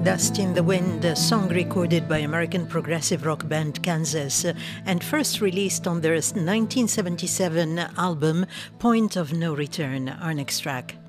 Dust in the Wind, a song recorded by American progressive rock band Kansas and first released on their 1977 album Point of No Return, our next track.